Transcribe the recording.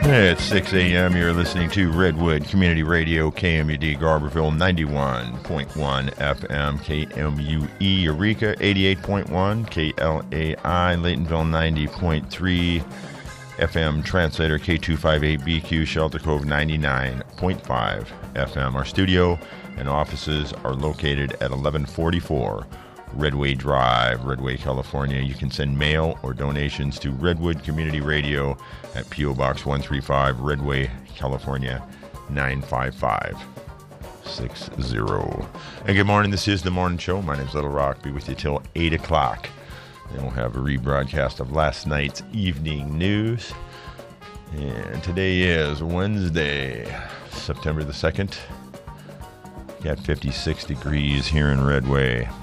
It's 6 a.m. You're listening to Redwood Community Radio, KMUD Garberville, 91.1 FM, KMUE Eureka, 88.1, KLAI Laytonville, 90.3 FM, Translator K258BQ, Shelter Cove, 99.5 FM. Our studio and offices are located at 1144 Redway Drive, Redway, California. You can send mail or donations to Redwood Community Radio at P.O. Box 135, Redway, California, 95560. And good morning. This is The Morning Show. My name's Little Rock. Be with you till 8 o'clock. Then we'll have a rebroadcast of last night's evening news. And today is Wednesday, September the 2nd. Got 56 degrees here in Redway.